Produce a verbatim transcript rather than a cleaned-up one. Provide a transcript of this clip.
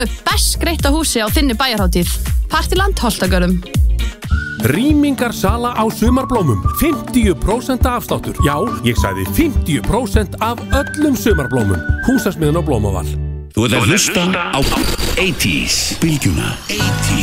Best greitt á húsi á þinni bæjarhátíð. Partiland Holtagörðum. Rýmingarsala á sumarblómum. fimmtíu prósent afsláttur. Já, ég sagði fimmtíu prósent af öllum sumarblómum. Húsasmiðan á Blómaval. Þú ert að hlusta á áttatíu Bylgjuna.